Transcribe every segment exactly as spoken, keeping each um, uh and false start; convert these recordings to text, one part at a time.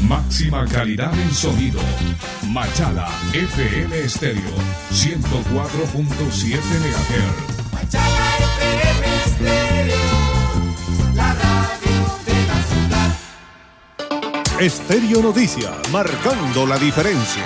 Máxima calidad en sonido. Machala F M Estéreo ciento cuatro punto siete megahertz. Machala F M Estéreo, la radio de la ciudad. Estéreo Noticias, marcando la diferencia.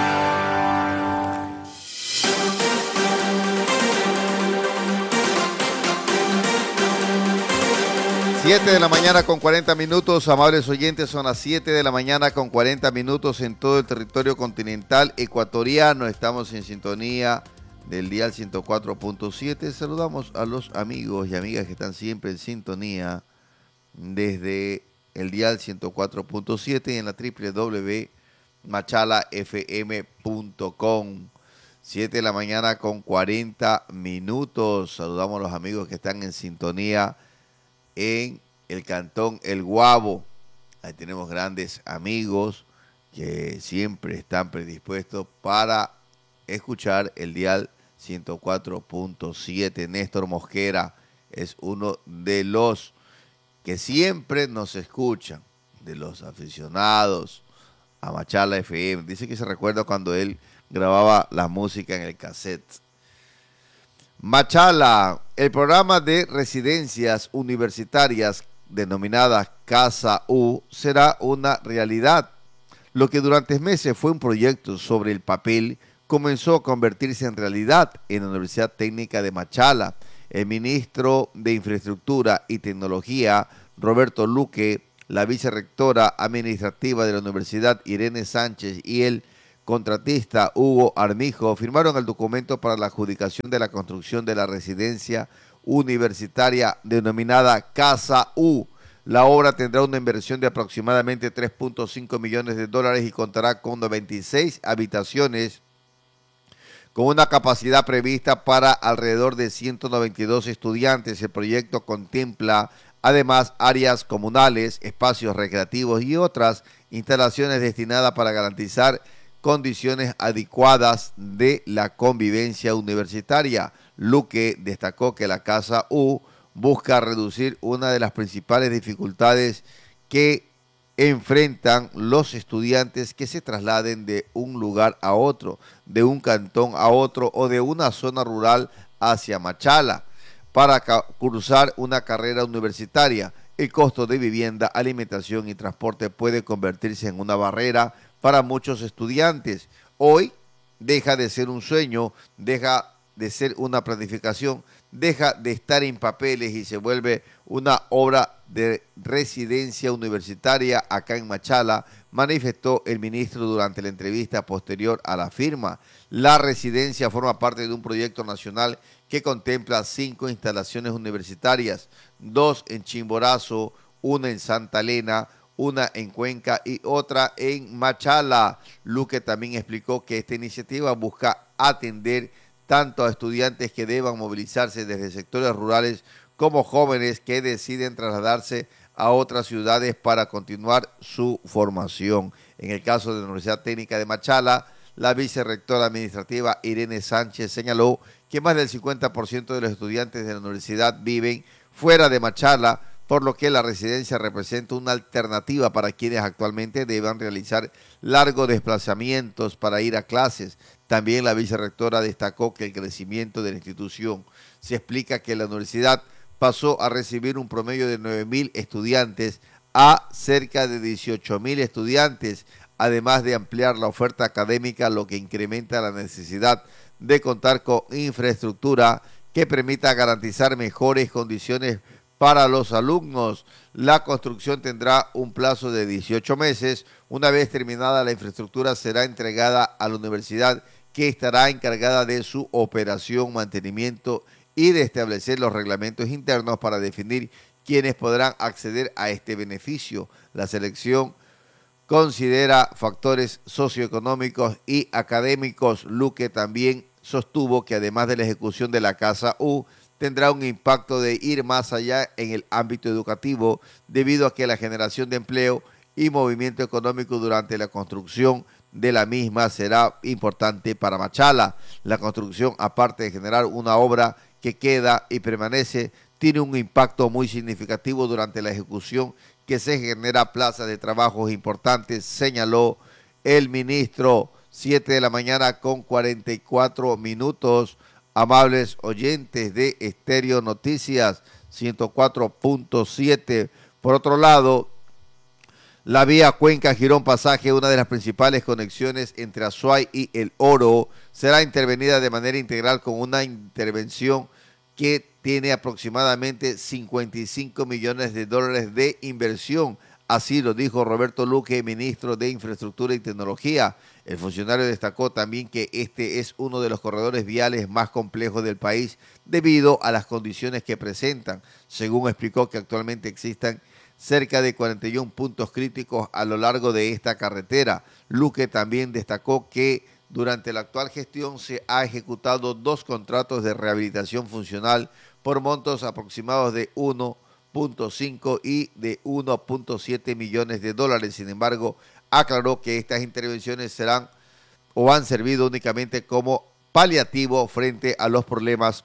siete de la mañana con cuarenta minutos, amables oyentes, son las siete de la mañana con cuarenta minutos en todo el territorio continental ecuatoriano. Estamos en sintonía del dial ciento cuatro punto siete. Saludamos a los amigos y amigas que están siempre en sintonía desde el dial ciento cuatro punto siete y en la doble u doble u doble u punto machala f m punto com. siete de la mañana con cuarenta minutos. Saludamos a los amigos que están en sintonía en el cantón El Guabo. Ahí tenemos grandes amigos que siempre están predispuestos para escuchar el dial ciento cuatro punto siete. Néstor Mosquera es uno de los que siempre nos escuchan, de los aficionados a Machala F M. Dice que se recuerda cuando él grababa la música en el cassette. Machala, el programa de residencias universitarias denominadas Casa U será una realidad. Lo que durante meses fue un proyecto sobre el papel comenzó a convertirse en realidad en la Universidad Técnica de Machala. El ministro de Infraestructura y Tecnología, Roberto Luque, la vicerrectora administrativa de la universidad, Irene Sánchez, y el contratista Hugo Armijo firmaron el documento para la adjudicación de la construcción de la residencia universitaria denominada Casa U. La obra tendrá una inversión de aproximadamente tres punto cinco millones de dólares y contará con noventa y seis habitaciones con una capacidad prevista para alrededor de ciento noventa y dos estudiantes. El proyecto contempla además áreas comunales, espacios recreativos y otras instalaciones destinadas para garantizar condiciones adecuadas de la convivencia universitaria. Luque destacó que la Casa U busca reducir una de las principales dificultades que enfrentan los estudiantes que se trasladen de un lugar a otro, de un cantón a otro o de una zona rural hacia Machala para cursar una carrera universitaria. El costo de vivienda, alimentación y transporte puede convertirse en una barrera para muchos estudiantes. Hoy deja de ser un sueño, deja de ser una planificación, deja de estar en papeles y se vuelve una obra de residencia universitaria acá en Machala, manifestó el ministro durante la entrevista posterior a la firma. La residencia forma parte de un proyecto nacional que contempla cinco instalaciones universitarias, dos en Chimborazo, una en Santa Elena, una en Cuenca y otra en Machala. Luque también explicó que esta iniciativa busca atender tanto a estudiantes que deban movilizarse desde sectores rurales como jóvenes que deciden trasladarse a otras ciudades para continuar su formación. En el caso de la Universidad Técnica de Machala, la vicerrectora administrativa Irene Sánchez señaló que más del cincuenta por ciento de los estudiantes de la universidad viven fuera de Machala, por lo que la residencia representa una alternativa para quienes actualmente deban realizar largos desplazamientos para ir a clases. También la vicerrectora destacó que el crecimiento de la institución se explica que la universidad pasó a recibir un promedio de nueve mil estudiantes a cerca de dieciocho mil estudiantes, además de ampliar la oferta académica, lo que incrementa la necesidad de contar con infraestructura que permita garantizar mejores condiciones para los alumnos. La construcción tendrá un plazo de dieciocho meses. Una vez terminada la infraestructura será entregada a la universidad, que estará encargada de su operación, mantenimiento y de establecer los reglamentos internos para definir quiénes podrán acceder a este beneficio. La selección considera factores socioeconómicos y académicos. Luque también sostuvo que además de la ejecución de la Casa U, tendrá un impacto de ir más allá en el ámbito educativo, debido a que la generación de empleo y movimiento económico durante la construcción de la misma será importante para Machala. La construcción, aparte de generar una obra que queda y permanece, tiene un impacto muy significativo durante la ejecución que se genera plazas de trabajos importantes, señaló el ministro. Siete de la mañana con cuarenta y cuatro minutos. Amables oyentes de Estéreo Noticias ciento cuatro punto siete. Por otro lado, la vía Cuenca-Girón Pasaje, una de las principales conexiones entre Azuay y El Oro, será intervenida de manera integral con una intervención que tiene aproximadamente cincuenta y cinco millones de dólares de inversión. Así lo dijo Roberto Luque, ministro de Infraestructura y Tecnología. El funcionario destacó también que este es uno de los corredores viales más complejos del país debido a las condiciones que presentan. Según explicó que actualmente existan cerca de cuarenta y uno puntos críticos a lo largo de esta carretera. Luque también destacó que durante la actual gestión se ha ejecutado dos contratos de rehabilitación funcional por montos aproximados de uno punto cinco y de uno punto siete millones de dólares. Sin embargo, aclaró que estas intervenciones serán o han servido únicamente como paliativo frente a los problemas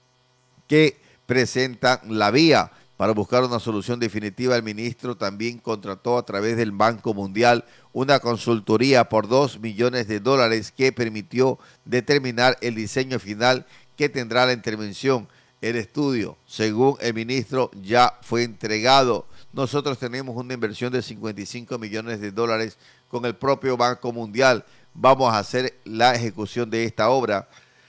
que presenta la vía. Para buscar una solución definitiva, el ministro también contrató a través del Banco Mundial una consultoría por dos millones de dólares que permitió determinar el diseño final que tendrá la intervención. El estudio, según el ministro, ya fue entregado. Nosotros tenemos una inversión de cincuenta y cinco millones de dólares con el propio Banco Mundial. Vamos a hacer la ejecución de esta obra,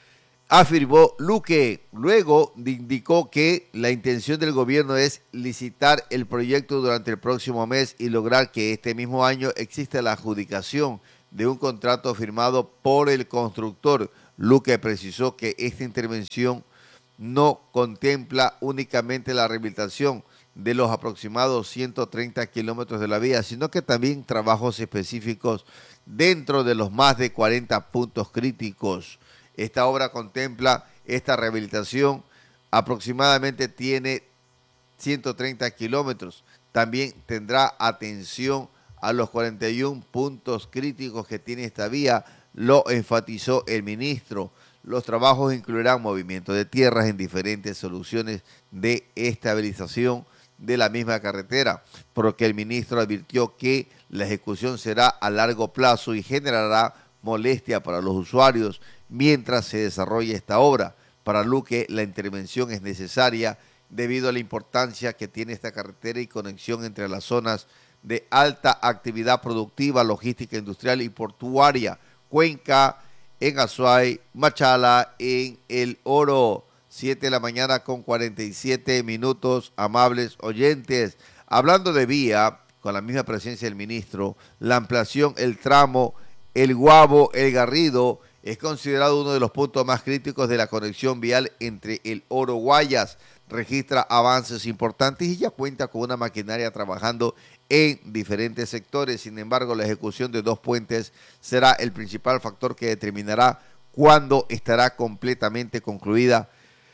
afirmó Luque. Luego indicó que la intención del gobierno es licitar el proyecto durante el próximo mes y lograr que este mismo año exista la adjudicación de un contrato firmado por el constructor. Luque precisó que esta intervención no contempla únicamente la rehabilitación de los aproximados ciento treinta kilómetros de la vía, sino que también trabajos específicos dentro de los más de cuarenta puntos críticos. Esta obra contempla esta rehabilitación, aproximadamente tiene ciento treinta kilómetros. También tendrá atención a los cuarenta y uno puntos críticos que tiene esta vía, lo enfatizó el ministro. Los trabajos incluirán movimiento de tierras en diferentes soluciones de estabilización de la misma carretera, por lo que el ministro advirtió que la ejecución será a largo plazo y generará molestia para los usuarios mientras se desarrolla esta obra. Para Luque, la intervención es necesaria debido a la importancia que tiene esta carretera y conexión entre las zonas de alta actividad productiva, logística industrial y portuaria, Cuenca, en Azuay, Machala, en El Oro. Siete de la mañana con cuarenta y siete minutos, amables oyentes. Hablando de vía, con la misma presencia del ministro, la ampliación, el tramo, el Guabo, el Garrido, es considerado uno de los puntos más críticos de la conexión vial entre El Oro Guayas. Registra avances importantes y ya cuenta con una maquinaria trabajando en diferentes sectores. Sin embargo, la ejecución de dos puentes será el principal factor que determinará cuándo estará completamente concluida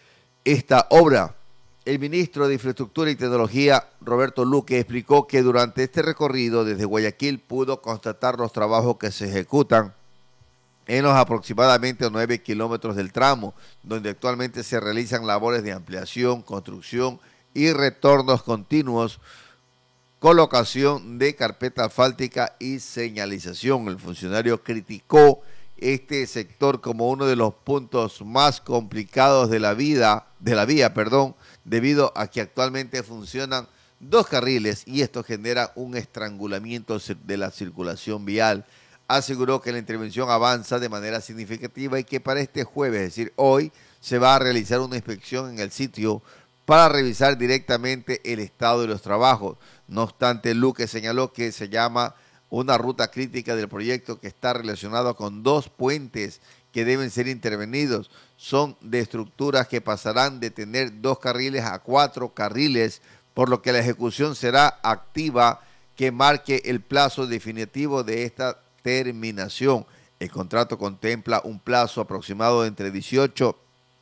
esta obra. El ministro de Infraestructura y Tecnología, Roberto Luque, explicó que durante este recorrido desde Guayaquil pudo constatar los trabajos que se ejecutan en los aproximadamente nueve kilómetros del tramo, donde actualmente se realizan labores de ampliación, construcción y retornos continuos, colocación de carpeta asfáltica y señalización. El funcionario criticó este sector como uno de los puntos más complicados de la vida, de la vía, perdón, debido a que actualmente funcionan dos carriles y esto genera un estrangulamiento de la circulación vial. Aseguró que la intervención avanza de manera significativa y que para este jueves, es decir, hoy, se va a realizar una inspección en el sitio para revisar directamente el estado de los trabajos. No obstante, Luque señaló que se llama una ruta crítica del proyecto que está relacionado con dos puentes que deben ser intervenidos. Son de estructuras que pasarán de tener dos carriles a cuatro carriles, por lo que la ejecución será activa que marque el plazo definitivo de esta terminación. El contrato contempla un plazo aproximado de entre dieciocho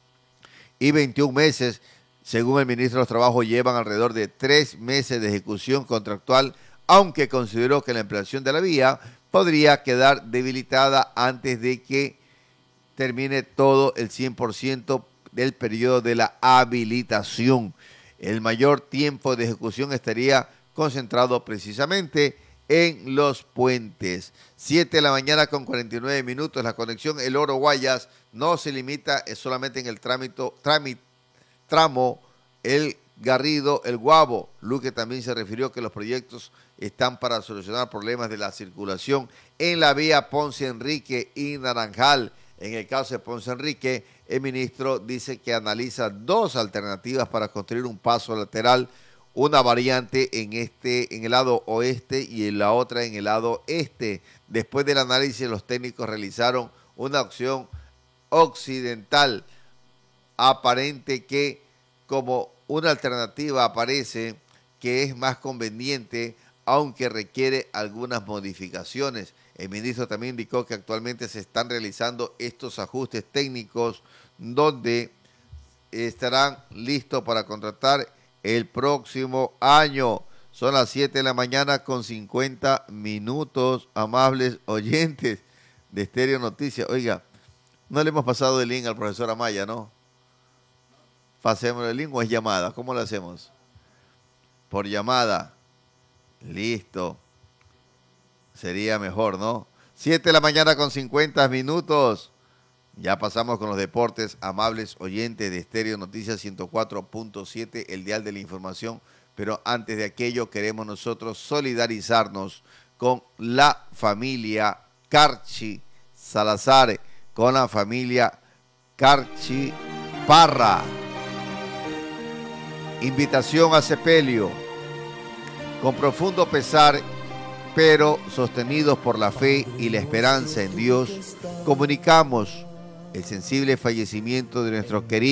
y veintiún meses. Según el ministro de los Trabajos, llevan alrededor de tres meses de ejecución contractual, aunque consideró que la ampliación de la vía podría quedar debilitada antes de que termine todo el cien por ciento del periodo de la habilitación. El mayor tiempo de ejecución estaría concentrado precisamente en Los Puentes. siete de la mañana con cuarenta y nueve minutos. La conexión El Oro Guayas no se limita es solamente en el trámite, trámite, tramo El Garrido, El Guabo. Luque también se refirió que los proyectos están para solucionar problemas de la circulación en la vía Ponce Enrique y Naranjal. En el caso de Ponce Enrique, el ministro dice que analiza dos alternativas para construir un paso lateral, una variante en este, en el lado oeste y en la otra en el lado este. Después del análisis, los técnicos realizaron una opción occidental, aparente que como una alternativa aparece que es más conveniente, aunque requiere algunas modificaciones. El ministro también indicó que actualmente se están realizando estos ajustes técnicos donde estarán listos para contratar el próximo año. Son las siete de la mañana con cincuenta minutos, amables oyentes de Estéreo Noticias. Oiga, no le hemos pasado el link al profesor Amaya, ¿no? Pasemos el link o es llamada. ¿Cómo lo hacemos? Por llamada. Listo. Sería mejor, ¿no? siete de la mañana con cincuenta minutos. Ya pasamos con los deportes, amables oyentes de Estéreo Noticias ciento cuatro punto siete, el dial de la información. Pero antes de aquello queremos nosotros solidarizarnos con la familia Carchi Salazar, con la familia Carchi Parra. Invitación a sepelio. Con profundo pesar, pero sostenidos por la fe y la esperanza en Dios, comunicamos el sensible fallecimiento de nuestros queridos